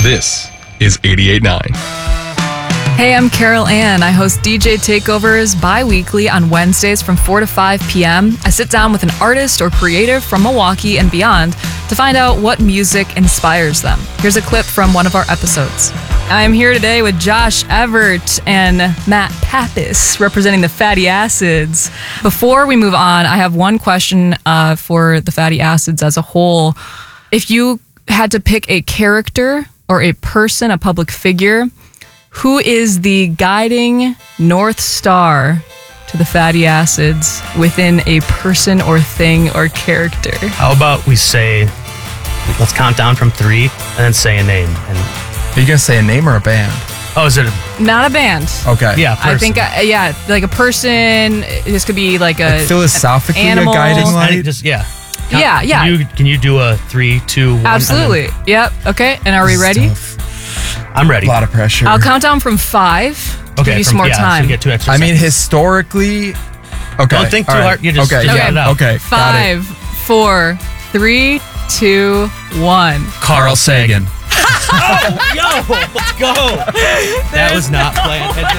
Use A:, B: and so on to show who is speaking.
A: This is 88.9.
B: Hey, I'm Carol Ann. I host DJ Takeovers bi-weekly on Wednesdays from 4 to 5 p.m. I sit down with an artist or creative from Milwaukee and beyond to find out what music inspires them. Here's a clip from one of our episodes. I'm here today with Josh Evert and Matt Pappas representing the Fatty Acids. Before we move on, I have one question for the Fatty Acids as a whole. If you had to pick a character or a person, a public figure, who is the guiding North Star to the Fatty Acids within a person or thing or character?
C: How about we say, let's count down from 3 and then say a name. And
D: Are you going to say a name or a band?
C: oh, is it?
B: Not a band.
D: Okay.
C: Yeah, person.
B: I think, like a person. This could be like a
D: philosophically
B: an animal.
D: a guiding light?
B: Yeah.
C: Can you do a 3, 2, 1?
B: Absolutely. Yep. Okay. And are we ready?
C: I'm ready.
D: A lot of pressure.
B: I'll count down from 5.
C: Okay,
B: Give you some more
C: So
B: time.
C: you get 2 extra
D: I mean,
C: seconds.
D: historically... Okay.
C: Don't think too
D: all right.
C: hard. You just
D: okay.
C: just
D: Yeah.
C: let it out.
D: Okay. Got it.
B: 5, 4, 3, 2, 1.
D: Carl Sagan.
C: Yo, let's go. That was not planned.